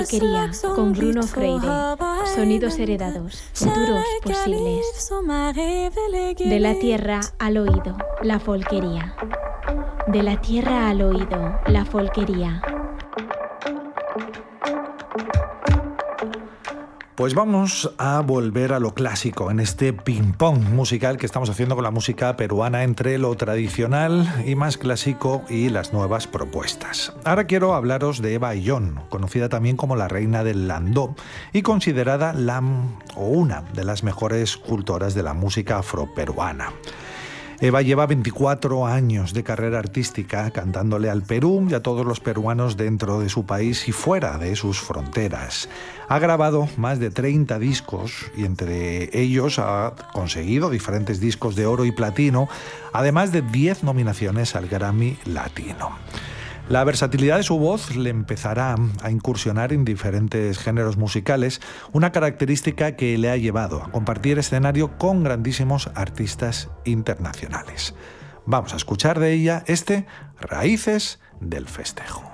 Folquería, con Bruno Freire. Sonidos heredados, futuros posibles. De la tierra al oído, la folquería. De la tierra al oído, la folquería. Pues vamos a volver a lo clásico en este ping-pong musical que estamos haciendo con la música peruana entre lo tradicional y más clásico y las nuevas propuestas. Ahora quiero hablaros de Eva Ayllón, conocida también como la reina del landó y considerada una de las mejores cultoras de la música afroperuana. Eva lleva 24 años de carrera artística cantándole al Perú y a todos los peruanos dentro de su país y fuera de sus fronteras. Ha grabado más de 30 discos y entre ellos ha conseguido diferentes discos de oro y platino, además de 10 nominaciones al Grammy Latino. La versatilidad de su voz le empezará a incursionar en diferentes géneros musicales, una característica que le ha llevado a compartir escenario con grandísimos artistas internacionales. Vamos a escuchar de ella Raíces del Festejo.